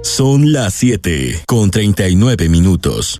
Son las 7:39.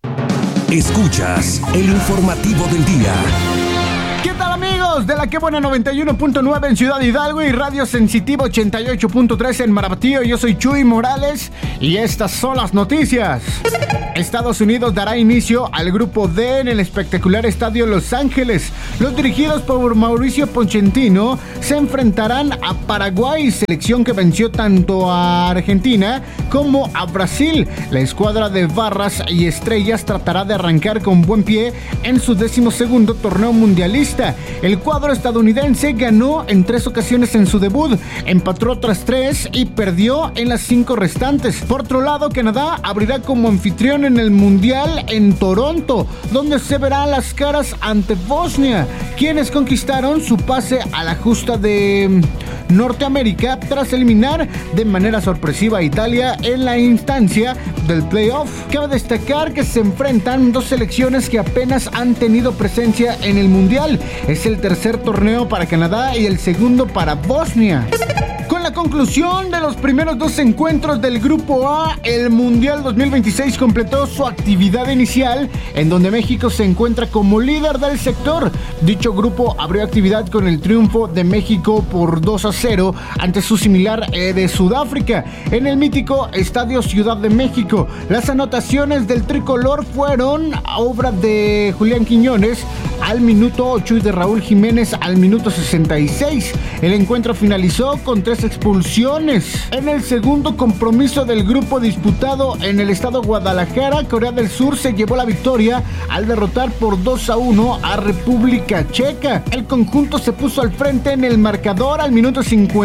Escuchas el informativo del día. ¿Qué tal, amigos de la Que Buena 91.9 en Ciudad Hidalgo y Radio Sensitivo 88.3 en Marabatío? Yo soy Chuy Morales y estas son las noticias. Estados Unidos dará inicio al Grupo D en el espectacular Estadio Los Ángeles. Los dirigidos por Mauricio Pochettino se enfrentarán a Paraguay, selección que venció tanto a Argentina como a Brasil. La escuadra de barras y estrellas tratará de arrancar con buen pie en su 12º torneo mundialista. El cuadro estadounidense ganó en 3 ocasiones en su debut, empató otras 3 y perdió en las 5 restantes. Por otro lado, Canadá abrirá como anfitrión en el Mundial en Toronto, donde se verán las caras ante Bosnia, quienes conquistaron su pase a la justa de Norteamérica tras eliminar de manera sorpresiva a Italia en la instancia del playoff. Cabe destacar que se enfrentan dos selecciones que apenas han tenido presencia en el Mundial. Es el tercer torneo para Canadá y el segundo para Bosnia. Con la conclusión de los primeros 2 encuentros del Grupo A, el Mundial 2026 completó su actividad inicial, en donde México se encuentra como líder del sector. Dicho grupo abrió actividad con el triunfo de México por 2-0 ante su similar de Sudáfrica en el mítico Estadio Ciudad de México. Las anotaciones del tricolor fueron obra de Julián Quiñones al minuto 8 y de Raúl Jiménez al minuto 66. El encuentro finalizó con 3 expulsiones. En el segundo compromiso del grupo disputado en el estado Guadalajara, Corea del Sur se llevó la victoria al derrotar por 2-1 a República Checa. El conjunto se puso al frente en el marcador al minuto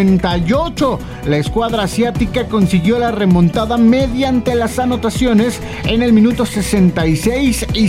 58. La escuadra asiática consiguió la remontada mediante las anotaciones en el minuto 66 y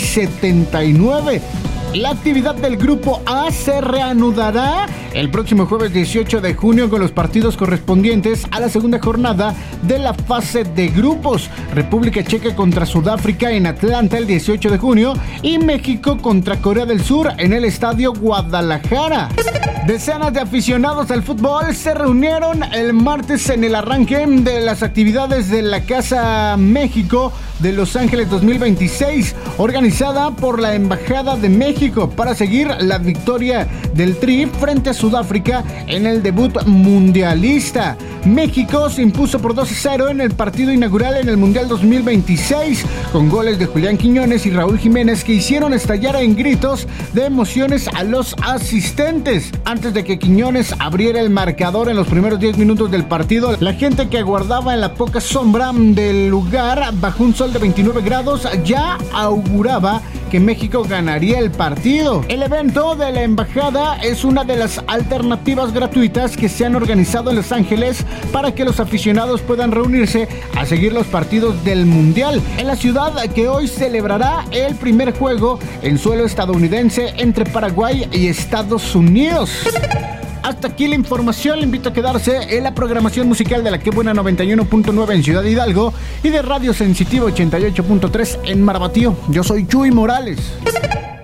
79. La actividad del Grupo A se reanudará el próximo jueves 18 de junio con los partidos correspondientes a la segunda jornada de la fase de grupos. República Checa contra Sudáfrica en Atlanta el 18 de junio y México contra Corea del Sur en el Estadio Guadalajara. Decenas de aficionados al fútbol se reunieron el martes en el arranque de las actividades de la Casa México de Los Ángeles 2026, organizada por la Embajada de México para seguir la victoria del Tri frente a Sudáfrica en el debut mundialista. México se impuso por 2-0 en el partido inaugural en el Mundial 2026, con goles de Julián Quiñones y Raúl Jiménez que hicieron estallar en gritos de emociones a los asistentes. Antes de que Quiñones abriera el marcador en los primeros 10 minutos del partido, la gente que aguardaba en la poca sombra del lugar bajo un sol de 29 grados ya auguraba que México ganaría el partido. El evento de la embajada es una de las alternativas gratuitas que se han organizado en Los Ángeles para que los aficionados puedan reunirse a seguir los partidos del Mundial en la ciudad, que hoy celebrará el primer juego en suelo estadounidense entre Paraguay y Estados Unidos. Hasta aquí la información. Le invito a quedarse en la programación musical de la Que Buena 91.9 en Ciudad Hidalgo y de Radio Sensitivo 88.3 en Marabatío. Yo soy Chuy Morales.